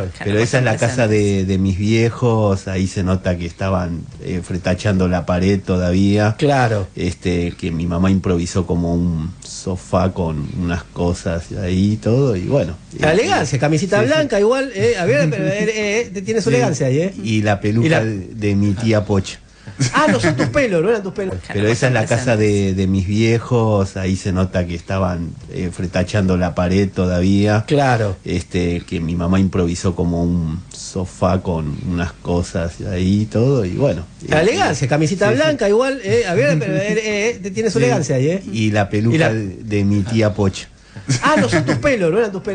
Claro. Pero esa es la casa de mis viejos, ahí se nota que estaban fretachando la pared todavía. Claro. Que mi mamá improvisó como un sofá con unas cosas ahí y todo, y bueno. La elegancia, camisita blanca, igual, a ver, tiene su elegancia ahí, Y la peluca de mi tía Pocha. Ah, no son tus pelos, no eran tus pelos. Pero esa es la casa de mis viejos, ahí se nota que estaban fretachando la pared todavía. Claro. Que mi mamá improvisó como un sofá con unas cosas ahí y todo, y bueno. La elegancia, camisita blanca, igual, a ver, tiene su elegancia ahí, Y la peluca de mi tía Pocha. Ah, no son tus pelos, no eran tus pelos.